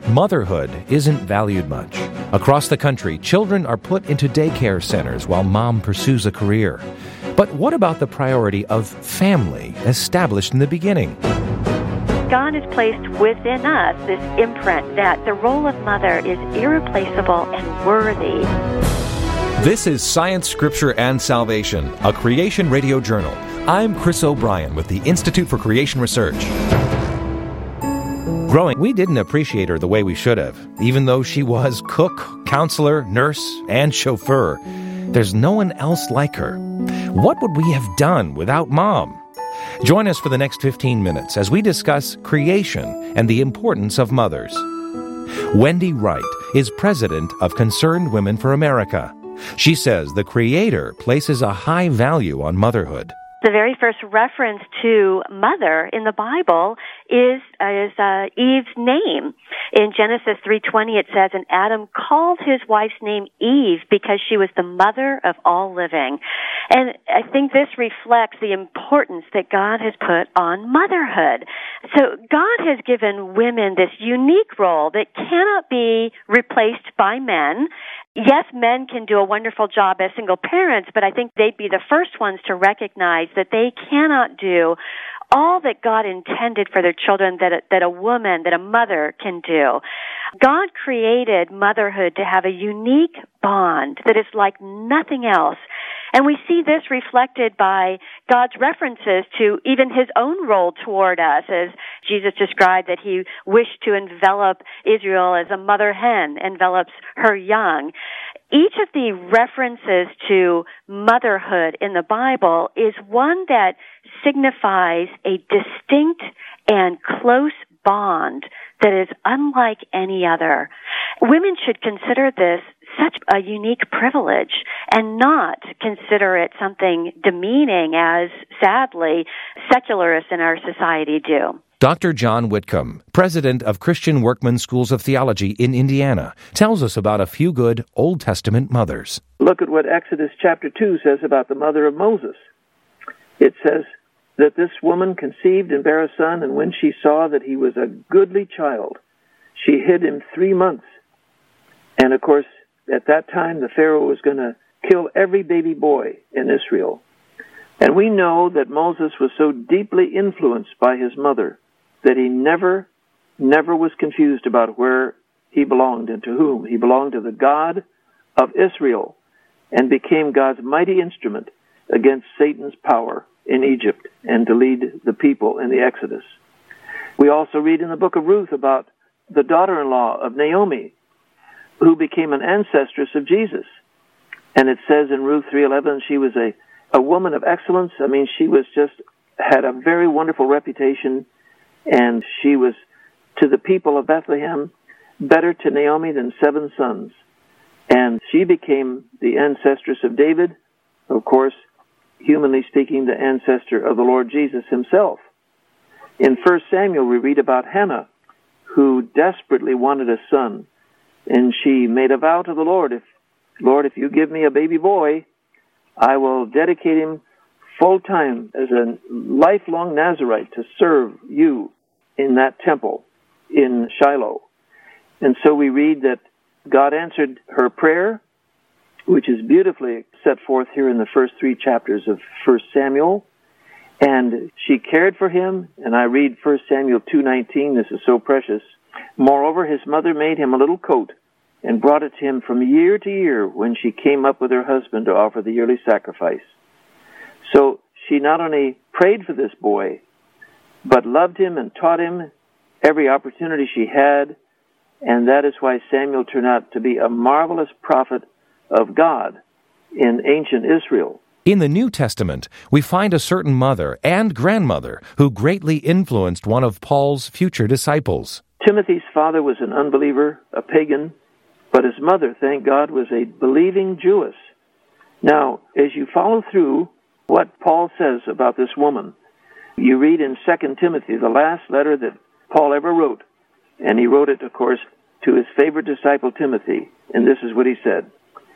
Motherhood isn't valued much. Across the country, children are put into daycare centers while mom pursues a career. But what about the priority of family established in the beginning? God has placed within us this imprint that the role of mother is irreplaceable and worthy. This is Science, Scripture, and Salvation, a Creation Radio Journal. I'm Chris O'Brien with the Institute for Creation Research. Growing, we didn't appreciate her the way we should have, even though she was cook, counselor, nurse, and chauffeur. There's no one else like her. What would we have done without Mom? Join us for the next 15 minutes as we discuss creation and the importance of mothers. Wendy Wright is president of Concerned Women for America. She says the Creator places a high value on motherhood. The very first reference to mother in the Bible is Eve's name. In Genesis 3:20 it says, "And Adam called his wife's name Eve because she was the mother of all living." And I think this reflects the importance that God has put on motherhood. So God has given women this unique role that cannot be replaced by men. Yes, men can do a wonderful job as single parents, but I think they'd be the first ones to recognize that they cannot do all that God intended for their children that a woman, that a mother can do. God created motherhood to have a unique bond that is like nothing else. And we see this reflected by God's references to even his own role toward us, as Jesus described that he wished to envelop Israel as a mother hen envelops her young. Each of the references to motherhood in the Bible is one that signifies a distinct and close bond that is unlike any other. Women should consider this such a unique privilege and not consider it something demeaning, as sadly secularists in our society do. Dr. John Whitcomb, president of Christian Workman Schools of Theology in Indiana, tells us about a few good Old Testament mothers. Look at what Exodus chapter 2 says about the mother of Moses. It says that this woman conceived and bare a son, and when she saw that he was a goodly child, she hid him 3 months. And of course, at that time, the Pharaoh was going to kill every baby boy in Israel. And we know that Moses was so deeply influenced by his mother that he never was confused about where he belonged and to whom. He belonged to the God of Israel and became God's mighty instrument against Satan's power in Egypt and to lead the people in the Exodus. We also read in the book of Ruth about the daughter-in-law of Naomi, who became an ancestress of Jesus. And it says in Ruth 3:11, she was a woman of excellence. I mean, she was had a very wonderful reputation, and she was, to the people of Bethlehem, better to Naomi than 7 sons. And she became the ancestress of David, of course, humanly speaking, the ancestor of the Lord Jesus himself. In 1 Samuel, we read about Hannah, who desperately wanted a son. And she made a vow to the Lord, if you give me a baby boy, I will dedicate him full-time as a lifelong Nazirite to serve you in that temple in Shiloh. And so we read that God answered her prayer, which is beautifully set forth here in the first 3 chapters of 1 Samuel. And she cared for him, and I read 1 Samuel 2:19, this is so precious. Moreover, his mother made him a little coat and brought it to him from year to year when she came up with her husband to offer the yearly sacrifice. So she not only prayed for this boy, but loved him and taught him every opportunity she had, and that is why Samuel turned out to be a marvelous prophet of God in ancient Israel. In the New Testament, we find a certain mother and grandmother who greatly influenced one of Paul's future disciples. Timothy's father was an unbeliever, a pagan, but his mother, thank God, was a believing Jewess. Now, as you follow through what Paul says about this woman, you read in 2 Timothy, the last letter that Paul ever wrote, and he wrote it, of course, to his favorite disciple, Timothy, and this is what he said.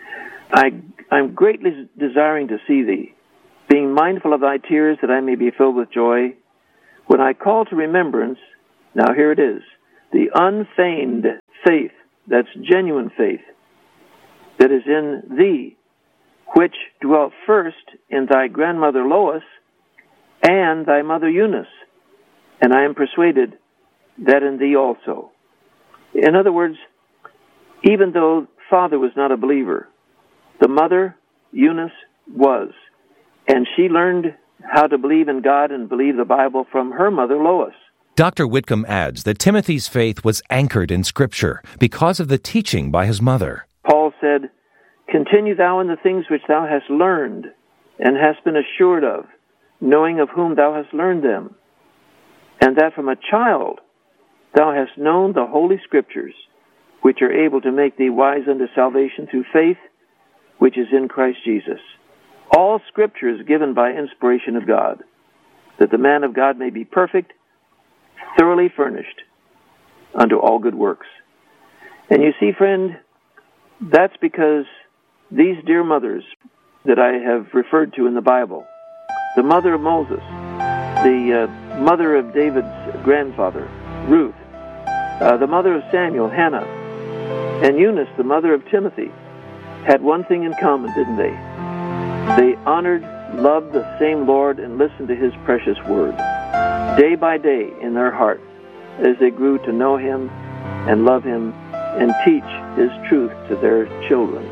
I'm greatly desiring to see thee, being mindful of thy tears, that I may be filled with joy. When I call to remembrance, now here it is, the unfeigned faith, that's genuine faith, that is in thee, which dwelt first in thy grandmother Lois and thy mother Eunice, and I am persuaded that in thee also. In other words, even though father was not a believer, the mother, Eunice, was, and she learned how to believe in God and believe the Bible from her mother Lois. Dr. Whitcomb adds that Timothy's faith was anchored in Scripture because of the teaching by his mother. Paul said, "Continue thou in the things which thou hast learned, and hast been assured of, knowing of whom thou hast learned them, and that from a child thou hast known the Holy Scriptures, which are able to make thee wise unto salvation through faith, which is in Christ Jesus. All Scripture is given by inspiration of God, that the man of God may be perfect, thoroughly furnished unto all good works." And you see, friend, that's because these dear mothers that I have referred to in the Bible, the mother of Moses, the mother of David's grandfather, Ruth, the mother of Samuel, Hannah, and Eunice, the mother of Timothy, had one thing in common, didn't they? They honored, loved the same Lord, and listened to His precious word, day by day in their heart, as they grew to know Him and love Him and teach His truth to their children.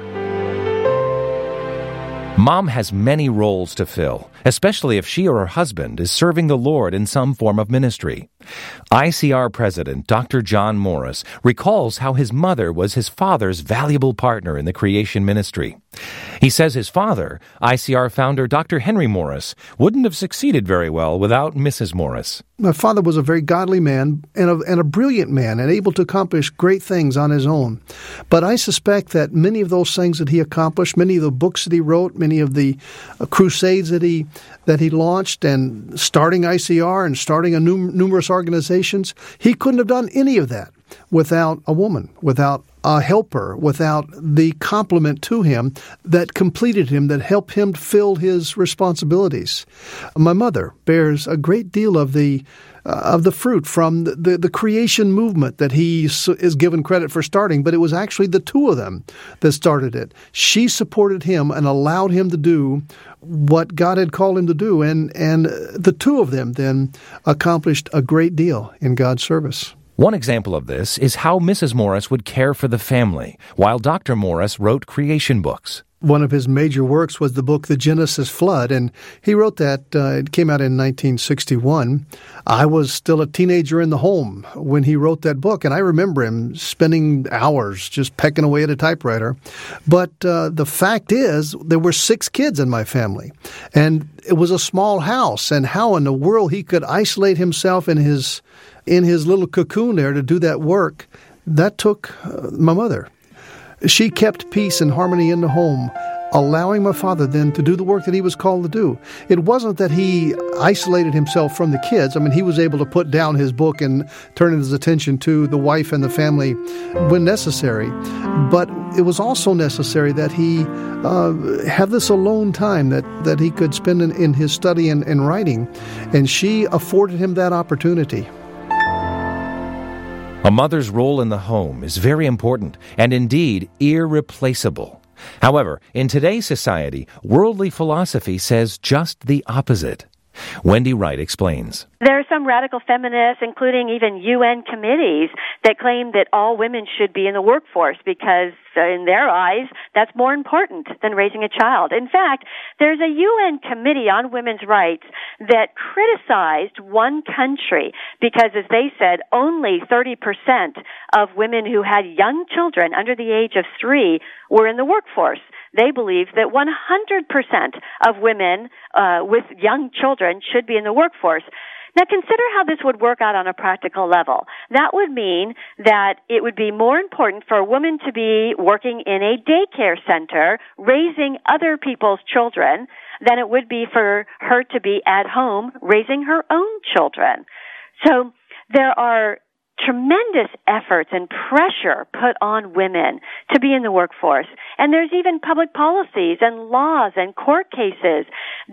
Mom has many roles to fill, especially if she or her husband is serving the Lord in some form of ministry. ICR President Dr. John Morris recalls how his mother was his father's valuable partner in the creation ministry. He says his father, ICR founder Dr. Henry Morris, wouldn't have succeeded very well without Mrs. Morris. My father was a very godly man and a brilliant man and able to accomplish great things on his own. But I suspect that many of those things that he accomplished, many of the books that he wrote, many of the crusades that he launched, and starting ICR and starting numerous organizations, he couldn't have done any of that without a woman, without a helper, without the complement to him that completed him, that helped him fill his responsibilities. My mother bears a great deal of the fruit from the creation movement that he is given credit for starting, but it was actually the two of them that started it. She supported him and allowed him to do what God had called him to do, and the two of them then accomplished a great deal in God's service. One example of this is how Mrs. Morris would care for the family, while Dr. Morris wrote creation books. One of his major works was the book The Genesis Flood, and he wrote that. It came out in 1961. I was still a teenager in the home when he wrote that book, and I remember him spending hours just pecking away at a typewriter. But the fact is, there were 6 kids in my family, and it was a small house, and how in the world he could isolate himself in his little cocoon there to do that work, that took my mother. She kept peace and harmony in the home, allowing my father then to do the work that he was called to do. It wasn't that he isolated himself from the kids. I mean, he was able to put down his book and turn his attention to the wife and the family when necessary. But it was also necessary that he have this alone time that he could spend in his study and writing. And she afforded him that opportunity. A mother's role in the home is very important and indeed irreplaceable. However, in today's society, worldly philosophy says just the opposite. Wendy Wright explains. There are some radical feminists, including even UN committees, that claim that all women should be in the workforce because, in their eyes, that's more important than raising a child. In fact, there's a UN committee on women's rights that criticized one country because, as they said, only 30% of women who had young children under the age of 3 were in the workforce. They believe that 100% of women with young children should be in the workforce. Now consider how this would work out on a practical level. That would mean that it would be more important for a woman to be working in a daycare center, raising other people's children, than it would be for her to be at home raising her own children. So there are tremendous efforts and pressure put on women to be in the workforce. And there's even public policies and laws and court cases that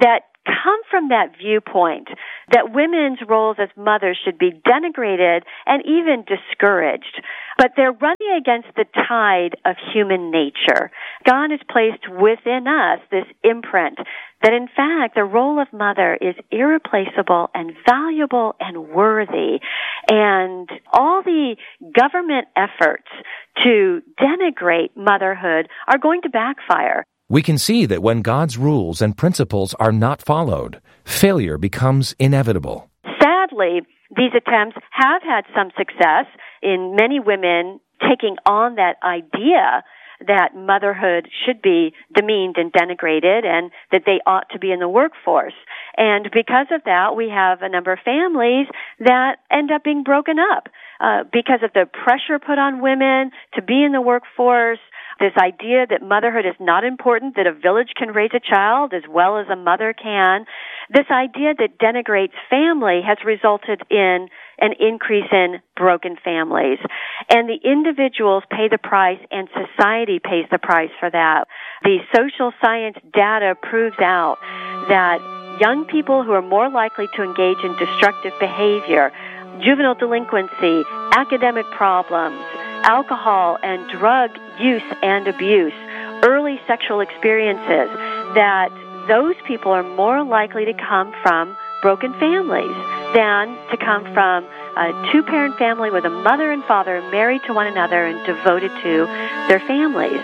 come from that viewpoint that women's roles as mothers should be denigrated and even discouraged. But they're running against the tide of human nature. God has placed within us this imprint that, in fact, the role of mother is irreplaceable and valuable and worthy. And all the government efforts to denigrate motherhood are going to backfire. We can see that when God's rules and principles are not followed, failure becomes inevitable. Sadly, these attempts have had some success in many women taking on that idea that motherhood should be demeaned and denigrated and that they ought to be in the workforce. And because of that, we have a number of families that end up being broken up because of the pressure put on women to be in the workforce, this idea that motherhood is not important, that a village can raise a child as well as a mother can. This idea that denigrates family has resulted in an increase in broken families. And the individuals pay the price and society pays the price for that. The social science data proves out that young people who are more likely to engage in destructive behavior, juvenile delinquency, academic problems, alcohol and drug use and abuse, early sexual experiences, that those people are more likely to come from broken families than to come from a two-parent family with a mother and father married to one another and devoted to their families.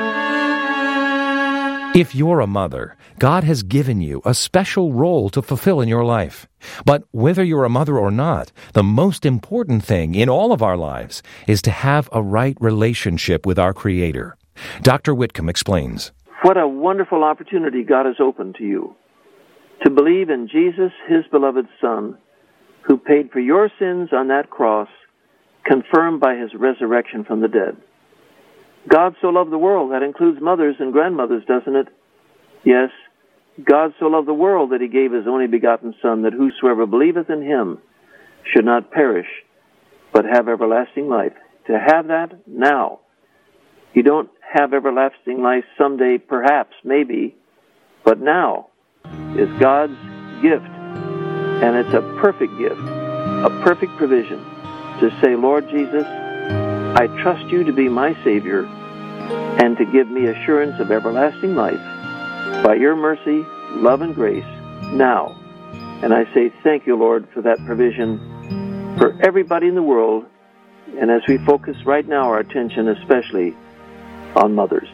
If you're a mother, God has given you a special role to fulfill in your life. But whether you're a mother or not, the most important thing in all of our lives is to have a right relationship with our Creator. Dr. Whitcomb explains. What a wonderful opportunity God has opened to you to believe in Jesus, His beloved Son, who paid for your sins on that cross, confirmed by His resurrection from the dead. God so loved the world. That includes mothers and grandmothers, doesn't it? Yes. God so loved the world that He gave His only begotten Son, that whosoever believeth in Him should not perish, but have everlasting life. To have that now. You don't have everlasting life someday, perhaps, maybe, but now is God's gift. And it's a perfect gift, a perfect provision to say, Lord Jesus, I trust you to be my Savior and to give me assurance of everlasting life by your mercy, love, and grace now. And I say thank you, Lord, for that provision for everybody in the world, and as we focus right now our attention especially on mothers.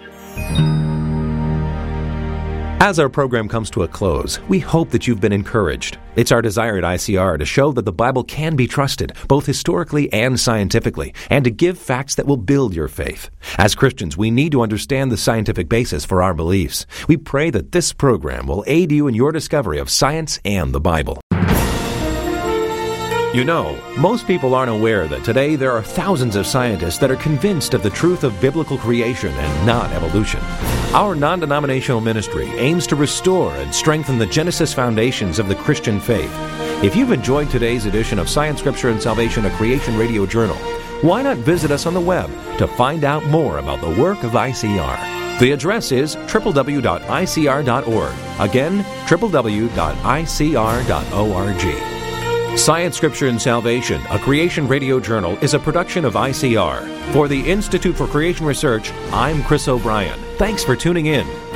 As our program comes to a close, we hope that you've been encouraged. It's our desire at ICR to show that the Bible can be trusted, both historically and scientifically, and to give facts that will build your faith. As Christians, we need to understand the scientific basis for our beliefs. We pray that this program will aid you in your discovery of science and the Bible. You know, most people aren't aware that today there are thousands of scientists that are convinced of the truth of biblical creation and not evolution. Our non-denominational ministry aims to restore and strengthen the Genesis foundations of the Christian faith. If you've enjoyed today's edition of Science, Scripture, and Salvation, a Creation Radio Journal, why not visit us on the web to find out more about the work of ICR? The address is www.icr.org. Again, www.icr.org. Science, Scripture, and Salvation, a Creation Radio Journal, is a production of ICR. For the Institute for Creation Research, I'm Chris O'Brien. Thanks for tuning in.